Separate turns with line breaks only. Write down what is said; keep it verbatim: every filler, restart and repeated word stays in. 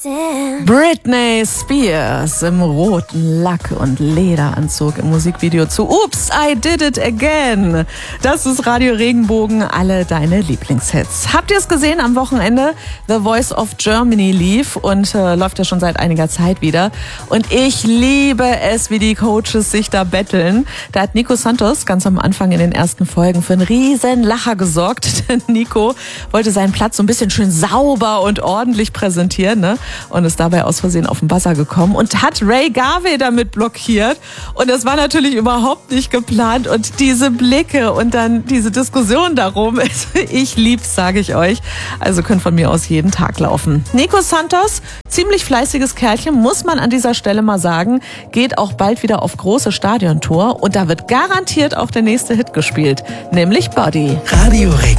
Britney Spears im roten Lack- und Lederanzug im Musikvideo zu Oops, I Did It Again. Das ist Radio Regenbogen, alle deine Lieblingshits. Habt ihr es gesehen am Wochenende? The Voice of Germany lief und äh, läuft ja schon seit einiger Zeit wieder. Und ich liebe es, wie die Coaches sich da betteln. Da hat Nico Santos ganz am Anfang in den ersten Folgen für einen riesen Lacher gesorgt. Denn Nico wollte seinen Platz so ein bisschen schön sauber und ordentlich präsentieren, ne? Und ist dabei aus Versehen auf den Buzzer gekommen und hat Ray Garvey damit blockiert. Und das war natürlich überhaupt nicht geplant. Und diese Blicke und dann diese Diskussion darum, ich lieb's, sage ich euch. Also könnt von mir aus jeden Tag laufen. Nico Santos, ziemlich fleißiges Kerlchen, muss man an dieser Stelle mal sagen, geht auch bald wieder auf große Stadiontour. Und da wird garantiert auch der nächste Hit gespielt, nämlich Body.
Radio Regenbogen.